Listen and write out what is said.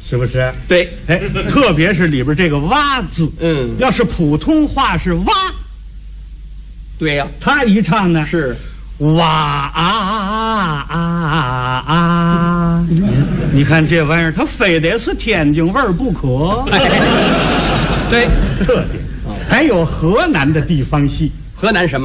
是不是？ 对， 哎，特别是里边这个蛙字，要是普通话是蛙， 对呀， 他一唱呢是哇啊！你看这玩意儿，它非得是天津味儿不可。 对， 特点，还有河南的地方戏。 河南什么？